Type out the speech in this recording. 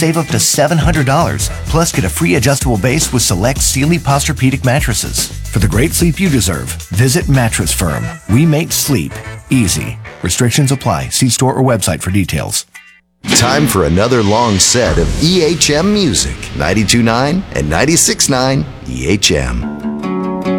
save up to $700. Plus, get a free adjustable base with select Sealy Posturepedic mattresses. For the great sleep you deserve, visit Mattress Firm. We make sleep easy. Restrictions apply. See store or website for details. Time for another long set of EHM music. 92.9 and 96.9 EHM.